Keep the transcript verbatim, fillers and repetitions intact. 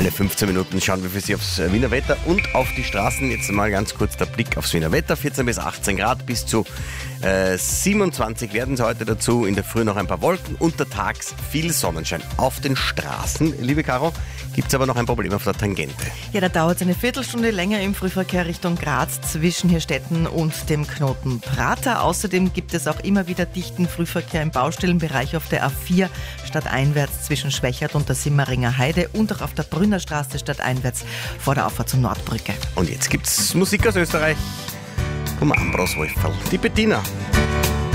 Alle fünfzehn Minuten schauen wir für Sie aufs Wiener Wetter und auf die Straßen. Jetzt mal ganz kurz der Blick aufs Wiener Wetter. vierzehn bis achtzehn Grad, bis zu äh, siebenundzwanzig werden es heute dazu. In der Früh noch ein paar Wolken, untertags viel Sonnenschein. Auf den Straßen, liebe Caro, gibt es aber noch ein Problem auf der Tangente. Ja, da dauert es eine Viertelstunde länger im Frühverkehr Richtung Graz zwischen Hirstetten und dem Knoten Prater. Außerdem gibt es auch immer wieder dichten Frühverkehr im Baustellenbereich auf der A vier stadteinwärts zwischen Schwächert und der Simmeringer Heide und auch auf der Brünnerstraße stadteinwärts vor der Auffahrt zur Nordbrücke. Und jetzt gibt's Musik aus Österreich vom Ambros Wolferl, die Bettina.